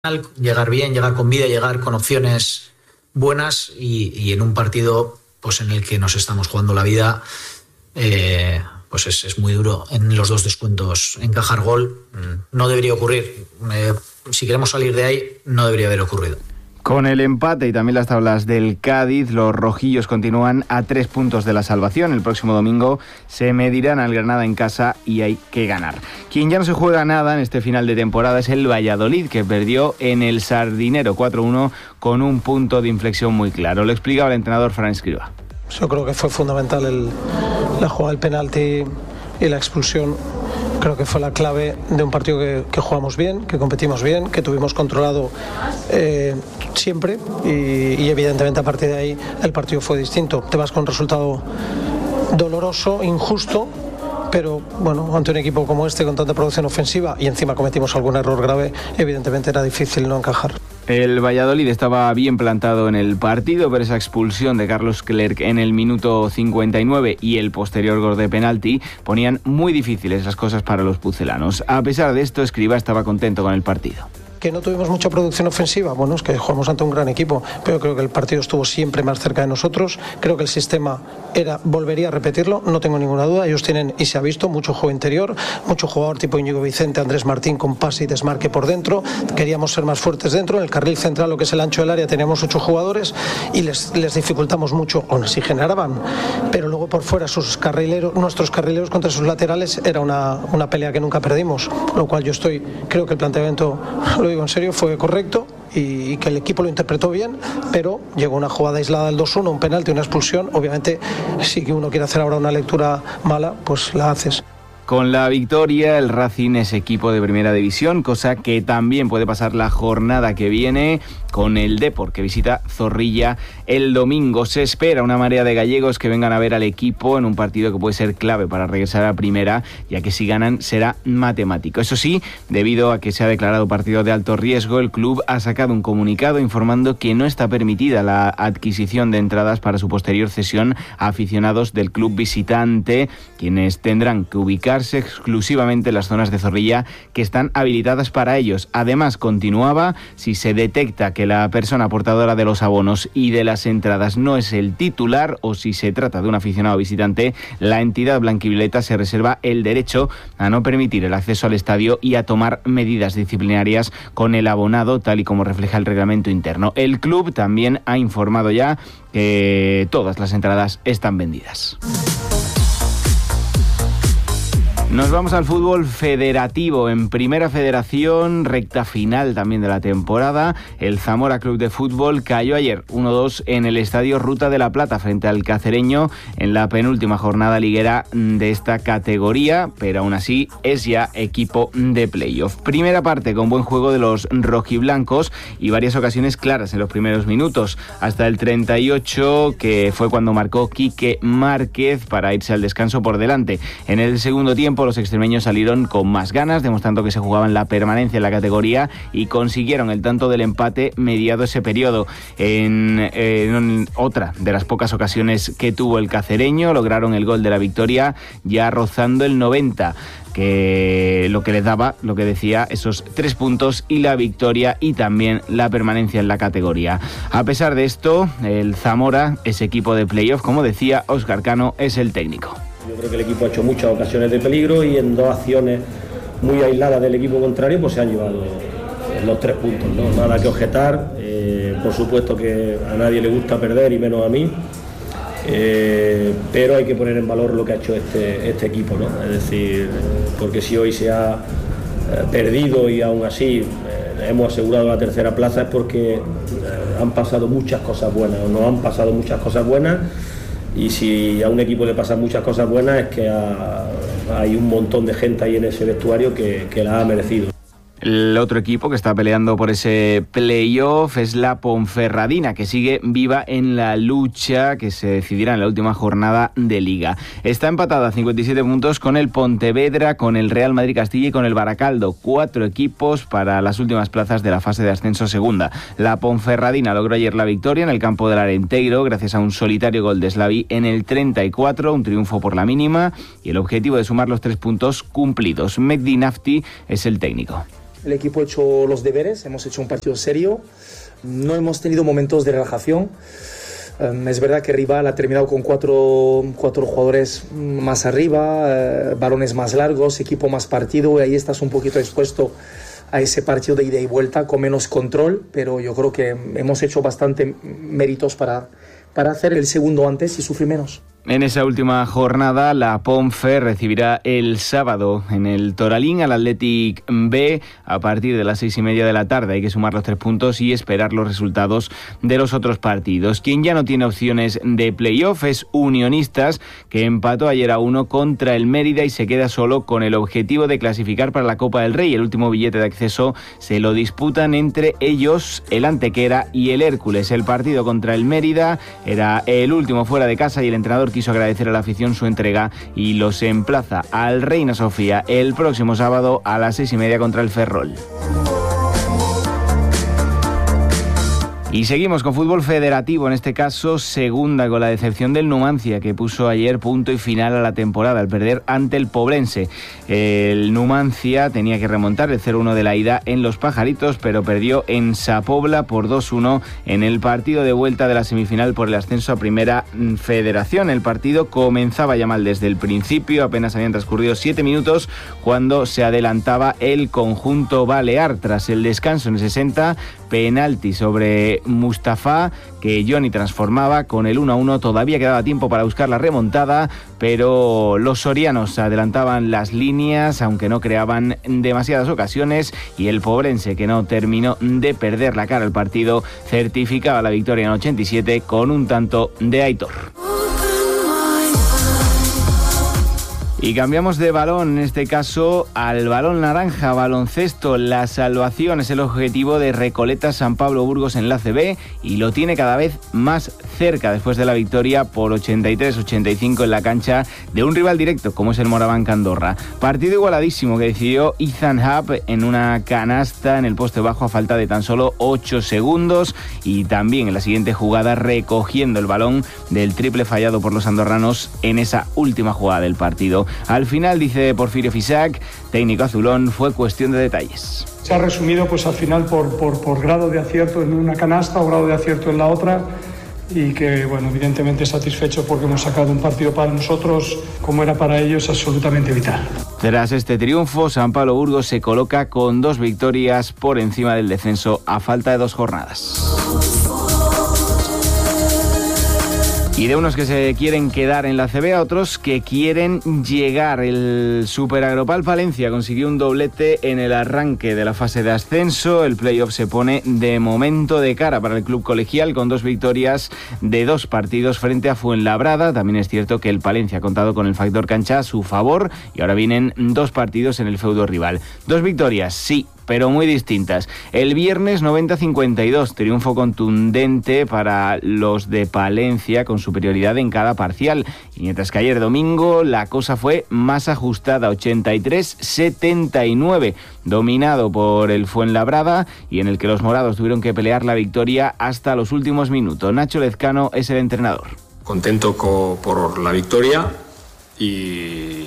llegar bien, llegar con vida, llegar con opciones buenas y en un partido pues en el que nos estamos jugando la vida, pues es muy duro en los dos descuentos encajar gol. No debería ocurrir. Si queremos salir de ahí, no debería haber ocurrido. Con el empate y también las tablas del Cádiz, los rojillos continúan a 3 puntos de la salvación. El próximo domingo se medirán al Granada en casa y hay que ganar. Quien ya no se juega nada en este final de temporada es el Valladolid, que perdió en el Sardinero 4-1 con un punto de inflexión muy claro. Lo explicaba el entrenador Fran Escribá. Yo creo que fue fundamental la jugada del penalti y la expulsión. Creo que fue la clave de un partido que jugamos bien, que competimos bien, que tuvimos controlado siempre y evidentemente a partir de ahí el partido fue distinto. Te vas con un resultado doloroso, injusto, pero bueno, ante un equipo como este con tanta producción ofensiva y encima cometimos algún error grave, evidentemente era difícil no encajar. El Valladolid estaba bien plantado en el partido, pero esa expulsión de Carlos Clerc en el minuto 59 y el posterior gol de penalti ponían muy difíciles las cosas para los pucelanos. A pesar de esto, Escribá estaba contento con el partido. Que no tuvimos mucha producción ofensiva, bueno, es que jugamos ante un gran equipo, pero creo que el partido estuvo siempre más cerca de nosotros. Creo que el sistema volvería a repetirlo, no tengo ninguna duda. Ellos tienen, y se ha visto, mucho juego interior, mucho jugador tipo Íñigo Vicente, Andrés Martín con pase y desmarque por dentro. Queríamos ser más fuertes dentro. En el carril central, lo que es el ancho del área, teníamos 8 jugadores y les dificultamos mucho, aún así generaban, pero luego por fuera nuestros carrileros contra sus laterales era una pelea que nunca perdimos, lo cual creo que el planteamiento, lo digo en serio, fue correcto y que el equipo lo interpretó bien, pero llegó una jugada aislada del 2-1, un penalti, una expulsión. Obviamente, si uno quiere hacer ahora una lectura mala, pues la haces. Con la victoria, el Racing es equipo de primera división, cosa que también puede pasar la jornada que viene con el Depor, que visita Zorrilla el domingo. Se espera una marea de gallegos que vengan a ver al equipo en un partido que puede ser clave para regresar a primera, ya que si ganan será matemático. Eso sí, debido a que se ha declarado partido de alto riesgo, el club ha sacado un comunicado informando que no está permitida la adquisición de entradas para su posterior cesión a aficionados del club visitante, quienes tendrán que ubicarse exclusivamente en las zonas de Zorrilla que están habilitadas para ellos. Además, continuaba, si se detecta que la persona portadora de los abonos y de las entradas no es el titular o si se trata de un aficionado visitante, la entidad blanquivioleta se reserva el derecho a no permitir el acceso al estadio y a tomar medidas disciplinarias con el abonado, tal y como refleja el reglamento interno. El club también ha informado ya que todas las entradas están vendidas. Nos vamos al fútbol federativo. En Primera Federación, recta final también de la temporada, el Zamora Club de Fútbol cayó ayer 1-2 en el estadio Ruta de la Plata frente al Cacereño en la penúltima jornada liguera de esta categoría, pero aún así es ya equipo de playoff. Primera parte con buen juego de los rojiblancos y varias ocasiones claras en los primeros minutos, hasta el 38, que fue cuando marcó Quique Márquez para irse al descanso por delante. En el segundo tiempo, los extremeños salieron con más ganas, demostrando que se jugaban la permanencia en la categoría y consiguieron el tanto del empate mediado ese periodo. En otra de las pocas ocasiones que tuvo el cacereño, lograron el gol de la victoria ya rozando el 90, que lo que les daba, lo que decía, esos 3 puntos y la victoria y también la permanencia en la categoría. A pesar de esto, el Zamora es equipo de playoff, como decía, Óscar Cano es el técnico. Yo creo que el equipo ha hecho muchas ocasiones de peligro y en 2 acciones muy aisladas del equipo contrario pues se han llevado los 3 puntos, ¿no? Nada que objetar, por supuesto que a nadie le gusta perder y menos a mí, pero hay que poner en valor lo que ha hecho este equipo, ¿no? Es decir, porque si hoy se ha perdido y aún así hemos asegurado la tercera plaza es porque han pasado muchas cosas buenas o no han pasado muchas cosas buenas. Y si a un equipo le pasan muchas cosas buenas es que hay un montón de gente ahí en ese vestuario que la ha merecido. El otro equipo que está peleando por ese playoff es la Ponferradina, que sigue viva en la lucha que se decidirá en la última jornada de Liga. Está empatada a 57 puntos con el Pontevedra, con el Real Madrid Castilla y con el Baracaldo. 4 equipos para las últimas plazas de la fase de ascenso segunda. La Ponferradina logró ayer la victoria en el campo del Arenteiro gracias a un solitario gol de Slavi en el 34, un triunfo por la mínima y el objetivo de sumar los 3 puntos cumplidos. Mehdi Nafti es el técnico. el equipo ha hecho los deberes, hemos hecho un partido serio, no hemos tenido momentos de relajación. Es verdad que el rival ha terminado con cuatro jugadores más arriba, balones más largos, equipo más partido, y ahí estás un poquito expuesto a ese partido de ida y vuelta con menos control, pero yo creo que hemos hecho bastante méritos para hacer el segundo antes y sufrir menos. En esa última jornada, la Ponfe recibirá el sábado en el Toralín al Athletic B a partir de las 6:30 de la tarde. Hay que sumar los 3 puntos y esperar los resultados de los otros partidos. Quien ya no tiene opciones de playoff es Unionistas, que empató ayer a 1 contra el Mérida y se queda solo con el objetivo de clasificar para la Copa del Rey. El último billete de acceso se lo disputan entre ellos el Antequera y el Hércules. El partido contra el Mérida era el último fuera de casa y el entrenador quiso agradecer a la afición su entrega y los emplaza al Reina Sofía el próximo sábado a las 6:30 contra el Ferrol. Y seguimos con fútbol federativo, en este caso segunda, con la decepción del Numancia, que puso ayer punto y final a la temporada al perder ante el Poblense. El Numancia tenía que remontar el 0-1 de la ida en Los Pajaritos, pero perdió en Sapobla por 2-1 en el partido de vuelta de la semifinal por el ascenso a Primera Federación. El partido comenzaba ya mal desde el principio, apenas habían transcurrido 7 minutos cuando se adelantaba el conjunto balear. Tras el descanso en el 60, penalti sobre Mustafa, que Johnny transformaba con el 1-1. Todavía quedaba tiempo para buscar la remontada, pero los sorianos adelantaban las líneas, aunque no creaban demasiadas ocasiones, y el Poblense, que no terminó de perder la cara al partido, certificaba la victoria en 87 con un tanto de Aitor. Y cambiamos de balón, en este caso al balón naranja, baloncesto. La salvación es el objetivo de Recoleta San Pablo Burgos en la ACB y lo tiene cada vez más cerca después de la victoria por 83-85 en la cancha de un rival directo como es el Moraván Andorra. Partido igualadísimo que decidió Ethan Happ en una canasta en el poste bajo a falta de tan solo 8 segundos y también en la siguiente jugada recogiendo el balón del triple fallado por los andorranos en esa última jugada del partido. Al final, dice Porfirio Fisac, técnico azulón, fue cuestión de detalles. Se ha resumido pues al final por grado de acierto en una canasta o grado de acierto en la otra, y que bueno, evidentemente satisfecho porque hemos sacado un partido para nosotros, como era para ellos, absolutamente vital. Tras este triunfo, San Pablo Burgos se coloca con 2 victorias por encima del descenso a falta de 2 jornadas. Y de unos que se quieren quedar en la ACB a otros que quieren llegar. El Super Agropal Palencia consiguió un doblete en el arranque de la fase de ascenso. El playoff se pone de momento de cara para el club colegial con 2 victorias de 2 partidos frente a Fuenlabrada. También es cierto que el Palencia ha contado con el factor cancha a su favor y ahora vienen 2 partidos en el feudo rival. 2 victorias, sí, pero muy distintas. El viernes 90-52, triunfo contundente para los de Palencia con superioridad en cada parcial. Y mientras que ayer domingo la cosa fue más ajustada, 83-79, dominado por el Fuenlabrada y en el que los morados tuvieron que pelear la victoria hasta los últimos minutos. Nacho Lezcano es el entrenador. Contento por la victoria y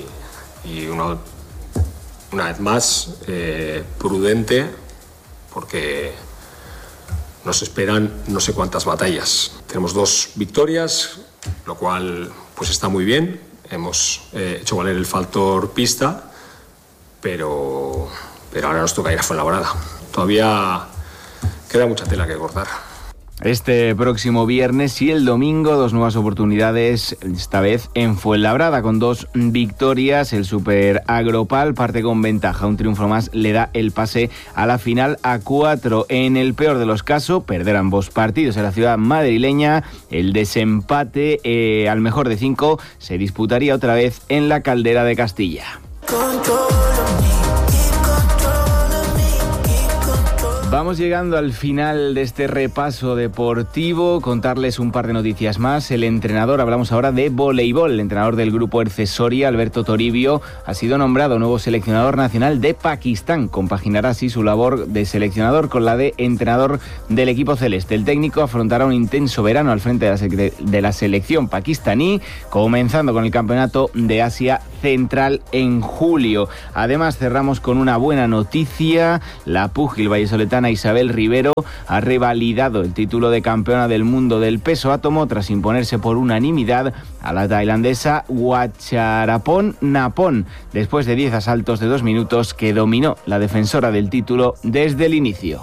una vez más, prudente, porque nos esperan no sé cuántas batallas. Tenemos 2 victorias, lo cual pues está muy bien. Hemos hecho valer el factor pista, pero ahora nos toca ir a Fuenlabrada. Todavía queda mucha tela que cortar. Este próximo viernes y el domingo 2 nuevas oportunidades, esta vez en Fuenlabrada con 2 victorias. El Super Agropal parte con ventaja, un triunfo más le da el pase a la final a 4. En el peor de los casos, perder ambos partidos en la ciudad madrileña. El desempate al mejor de 5 se disputaría otra vez en la Caldera de Castilla. Vamos llegando al final de este repaso deportivo, contarles un par de noticias más. El entrenador, hablamos ahora de voleibol, el entrenador del grupo Erce Soria, Alberto Toribio, ha sido nombrado nuevo seleccionador nacional de Pakistán. Compaginará así su labor de seleccionador con la de entrenador del equipo celeste. El técnico afrontará un intenso verano al frente de la selección pakistaní, comenzando con el Campeonato de Asia Central en julio. Además, cerramos con una buena noticia. La púgil vallisoletana Isabel Rivero ha revalidado el título de campeona del mundo del peso átomo tras imponerse por unanimidad a la tailandesa Wacharapon Napon, después de 10 asaltos de 2 minutos que dominó la defensora del título desde el inicio.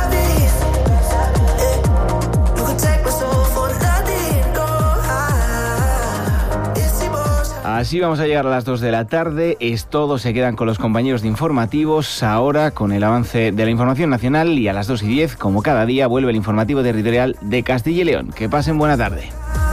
Así vamos a llegar a las 2 de la tarde. Es todo, se quedan con los compañeros de informativos. Ahora con el avance de la información nacional y a las 2:10, como cada día, vuelve el informativo territorial de Castilla y León. Que pasen buena tarde.